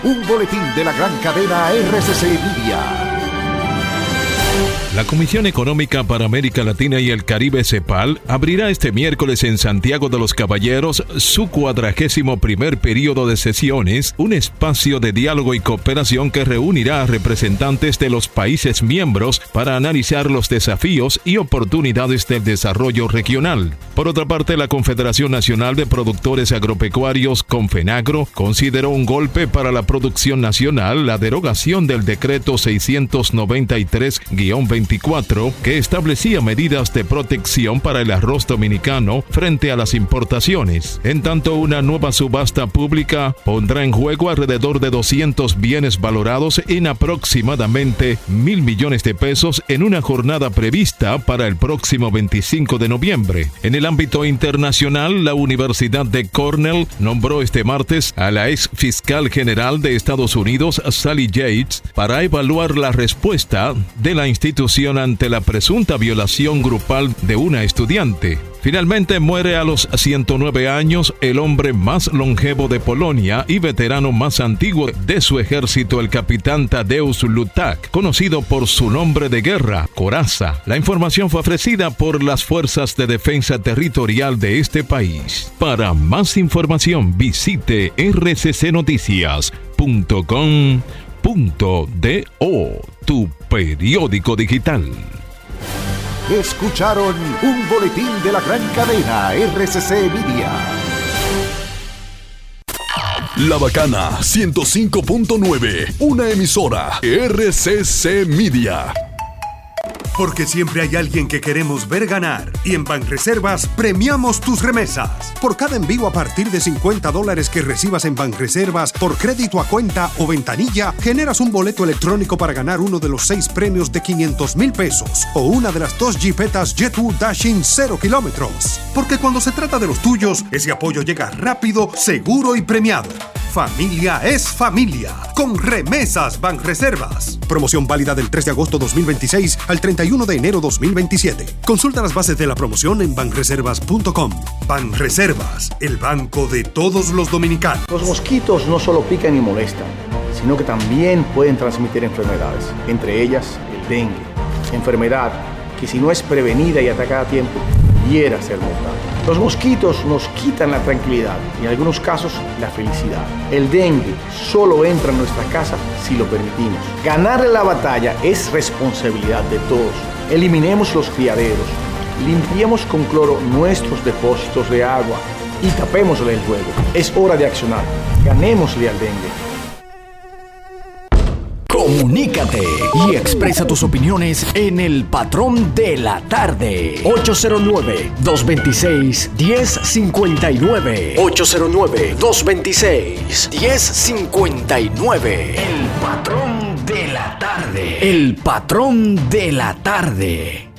Un boletín de la gran cadena RCC Media. La Comisión Económica para América Latina y el Caribe, CEPAL, abrirá este miércoles en Santiago de los Caballeros su 41º periodo de sesiones, un espacio de diálogo y cooperación que reunirá a representantes de los países miembros para analizar los desafíos y oportunidades del desarrollo regional. Por otra parte, la Confederación Nacional de Productores Agropecuarios, Confenagro, consideró un golpe para la producción nacional la derogación del decreto 693-24 que establecía medidas de protección para el arroz dominicano frente a las importaciones. En tanto, una nueva subasta pública pondrá en juego alrededor de 200 bienes valorados en aproximadamente 1.000 millones de pesos en una jornada prevista para el próximo 25 de noviembre. En el ámbito internacional, la Universidad de Cornell nombró este martes a la ex fiscal general de Estados Unidos, Sally Yates, para evaluar la respuesta de la institución ante la presunta violación grupal de una estudiante. Finalmente muere a los 109 años el hombre más longevo de Polonia y veterano más antiguo de su ejército, el capitán Tadeusz Lutak, conocido por su nombre de guerra, Coraza. La información fue ofrecida por las Fuerzas de Defensa Territorial de este país. Para más información, visite rccnoticias.com.do, tu periódico digital. Escucharon un boletín de la gran cadena RCC Media. La Bacana 105.9, una emisora RCC Media. Porque siempre hay alguien que queremos ver ganar. Y en Banreservas premiamos tus remesas. Por cada envío a partir de $50 que recibas en Banreservas por crédito a cuenta o ventanilla, generas un boleto electrónico para ganar uno de los 6 premios de 500,000 pesos o una de las 2 Jeepetas Jet2 Dashing 0 kilómetros. Porque cuando se trata de los tuyos, ese apoyo llega rápido, seguro y premiado. Familia es familia. Con Remesas Banreservas. Promoción válida del 3 de agosto 2026 al 31 de enero 2027. Consulta las bases de la promoción en banreservas.com. Banreservas, el banco de todos los dominicanos. Los mosquitos no solo pican y molestan, sino que también pueden transmitir enfermedades, entre ellas el dengue. Enfermedad que, si no es prevenida y atacada a tiempo, pudiera ser mortal. Los mosquitos nos quitan la tranquilidad y en algunos casos la felicidad. El dengue solo entra en nuestra casa si lo permitimos. Ganarle la batalla es responsabilidad de todos. Eliminemos los criaderos, limpiemos con cloro nuestros depósitos de agua y tapémosle el juego. Es hora de accionar. Ganémosle al dengue. Comunícate y expresa tus opiniones en El Patrón de la Tarde. 809-226-1059. 809-226-1059. El Patrón de la Tarde. El Patrón de la Tarde.